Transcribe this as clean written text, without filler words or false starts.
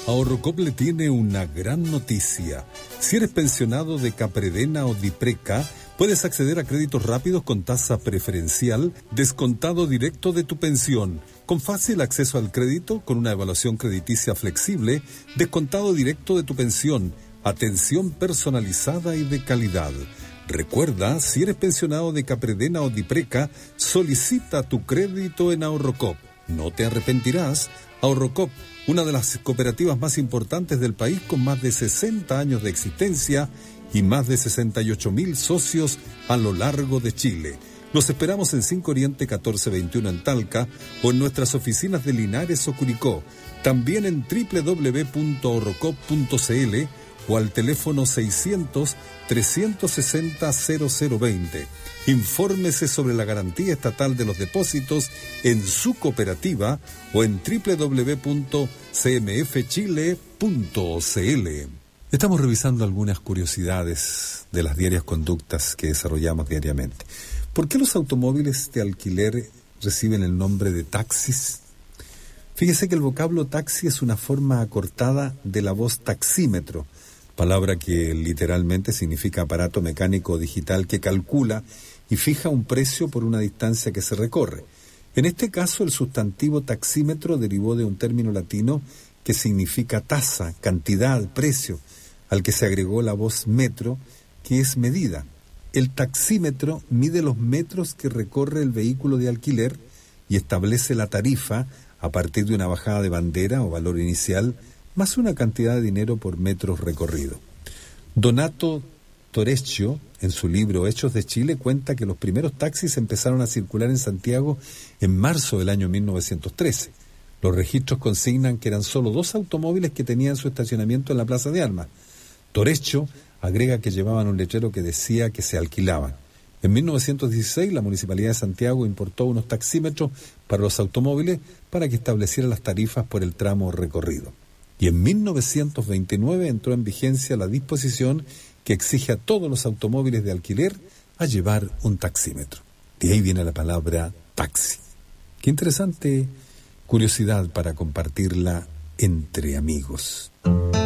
Ahorrocop le tiene una gran noticia. Si eres pensionado de Capredena o Dipreca, puedes acceder a créditos rápidos con tasa preferencial, descontado directo de tu pensión, con fácil acceso al crédito, con una evaluación crediticia flexible, descontado directo de tu pensión, atención personalizada y de calidad. Recuerda, si eres pensionado de Capredena o Dipreca, solicita tu crédito en Ahorrocop. No te arrepentirás. Ahorrocop, una de las cooperativas más importantes del país con más de 60 años de existencia y más de 68.000 socios a lo largo de Chile. Los esperamos en 5 Oriente 1421 en Talca o en nuestras oficinas de Linares o Curicó. También en www.ahorrocop.cl o al teléfono 600-360-0020. Infórmese sobre la garantía estatal de los depósitos en su cooperativa o en www.cmfchile.cl. Estamos revisando algunas curiosidades de las diarias conductas que desarrollamos diariamente. ¿Por qué los automóviles de alquiler reciben el nombre de taxis? Fíjese que el vocablo taxi es una forma acortada de la voz taxímetro, palabra que literalmente significa aparato mecánico o digital que calcula y fija un precio por una distancia que se recorre. En este caso, el sustantivo taxímetro derivó de un término latino que significa tasa, cantidad, precio, al que se agregó la voz metro, que es medida. El taxímetro mide los metros que recorre el vehículo de alquiler y establece la tarifa a partir de una bajada de bandera o valor inicial, más una cantidad de dinero por metros recorrido. Donato Torecchio, en su libro Hechos de Chile, cuenta que los primeros taxis empezaron a circular en Santiago en marzo del año 1913. Los registros consignan que eran solo 2 automóviles que tenían su estacionamiento en la Plaza de Armas. Torecchio agrega que llevaban un letrero que decía que se alquilaban. En 1916, la Municipalidad de Santiago importó unos taxímetros para los automóviles para que estableciera las tarifas por el tramo recorrido. Y en 1929 entró en vigencia la disposición que exige a todos los automóviles de alquiler a llevar un taxímetro. De ahí viene la palabra taxi. Qué interesante curiosidad para compartirla entre amigos.